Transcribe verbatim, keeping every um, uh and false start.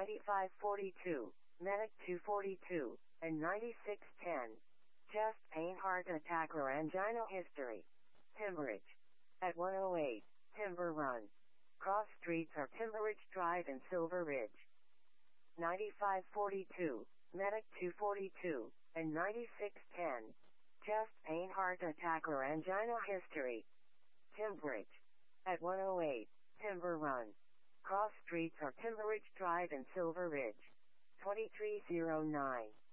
ninety-five forty-two, Medic two forty-two, and ninety-six ten. Chest pain, heart attack, or angina history. Timberridge. At one oh eight, Timber Run. Cross streets are Timberridge Drive and Silver Ridge. ninety-five forty-two, Medic two forty-two, and ninety-six ten. Chest pain, heart attack, or angina history. Timberridge. At one oh eight, Timber Run. Cross streets are Timberridge Drive and Silver Ridge. twenty-three oh nine.